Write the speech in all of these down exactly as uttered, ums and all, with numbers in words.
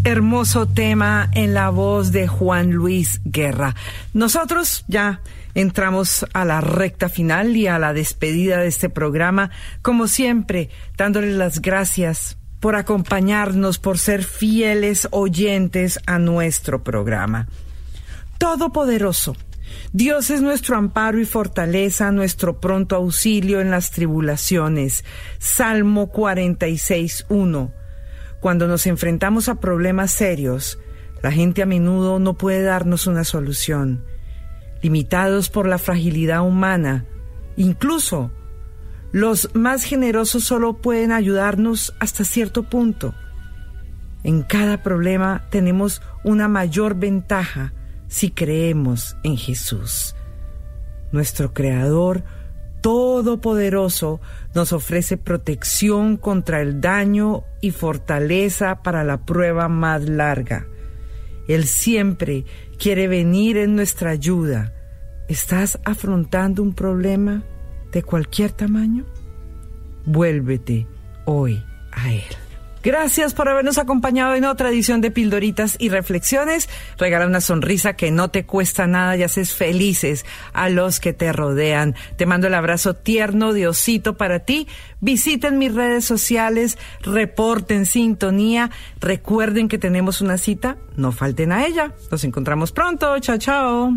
Hermoso tema en la voz de Juan Luis Guerra. Nosotros ya entramos a la recta final y a la despedida de este programa, como siempre, dándoles las gracias por acompañarnos, por ser fieles oyentes a nuestro programa. Todopoderoso, Dios es nuestro amparo y fortaleza, nuestro pronto auxilio en las tribulaciones. Salmo cuarenta y seis, uno. Cuando nos enfrentamos a problemas serios, la gente a menudo no puede darnos una solución. Limitados por la fragilidad humana, incluso los más generosos solo pueden ayudarnos hasta cierto punto. En cada problema tenemos una mayor ventaja si creemos en Jesús. Nuestro Creador Todopoderoso nos ofrece protección contra el daño y fortaleza para la prueba más larga. Él siempre quiere venir en nuestra ayuda. ¿Estás afrontando un problema de cualquier tamaño? Vuélvete hoy a Él. Gracias por habernos acompañado en otra edición de Pildoritas y Reflexiones. Regala una sonrisa que no te cuesta nada y haces felices a los que te rodean. Te mando el abrazo tierno de osito para ti. Visiten mis redes sociales, reporten sintonía. Recuerden que tenemos una cita, no falten a ella. Nos encontramos pronto. Chao, chao.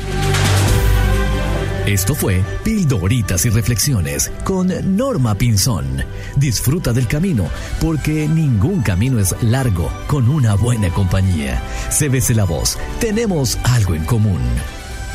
Esto fue Pildoritas y Reflexiones con Norma Pinzón. Disfruta del camino, porque ningún camino es largo con una buena compañía. C B C La Voz, tenemos algo en común.